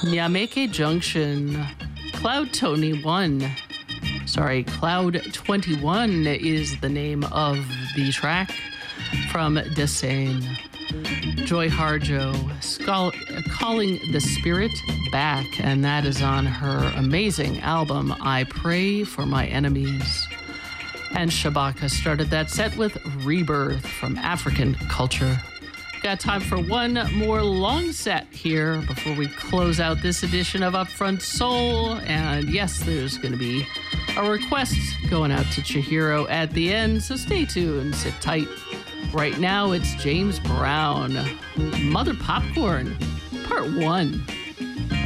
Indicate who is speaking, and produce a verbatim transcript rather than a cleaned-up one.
Speaker 1: Nyameke Junction, Cloud twenty-one. Sorry, Cloud twenty-one is the name of the track from Desane. Joy Harjo, Skull, Calling the Spirit Back, and that is on her amazing album, I Pray for My Enemies. And Shabaka started that set with Rebirth from African Culture. Got time for one more long set here before we close out this edition of Upfront Soul. And yes, there's going to be a request going out to Chihiro at the end, so stay tuned, sit tight. Right now, it's James Brown, Mother Popcorn, Part one.